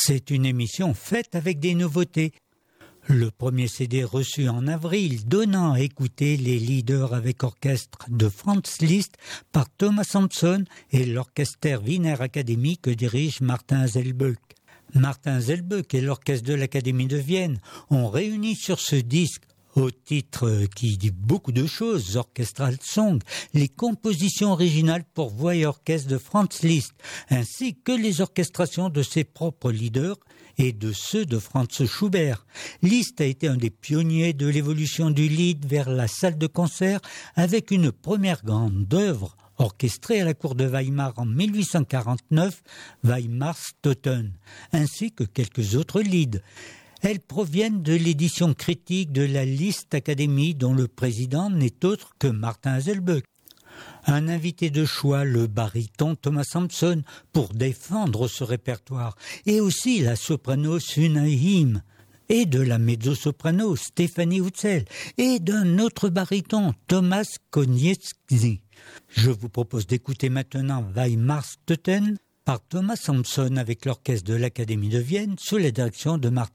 C'est une émission faite avec des nouveautés. Le premier CD reçu en avril, donnant à écouter les leaders avec orchestre de Franz Liszt par Thomas Sampson et l'orchestre Wiener Academy que dirige Martin Zelböck. Martin Zelböck et l'orchestre de l'Académie de Vienne ont réuni sur ce disque, au titre qui dit beaucoup de choses, Orchestral Song, les compositions originales pour voix et orchestre de Franz Liszt, ainsi que les orchestrations de ses propres leaders et de ceux de Franz Schubert. Liszt a été un des pionniers de l'évolution du lied vers la salle de concert avec une première grande œuvre orchestrée à la cour de Weimar en 1849, Weimarstoten, ainsi que quelques autres lieds. Elles proviennent de l'édition critique de la Liszt Academy dont le président n'est autre que Martin Zelböck. Un invité de choix, le baryton Thomas Sampson, pour défendre ce répertoire, et aussi la soprano Sunahim, et de la mezzo-soprano Stéphanie Hutzel, et d'un autre baryton, Thomas Konieczny. Je vous propose d'écouter maintenant Weimarstoten par Thomas Sampson avec l'orchestre de l'Académie de Vienne sous la direction de Martin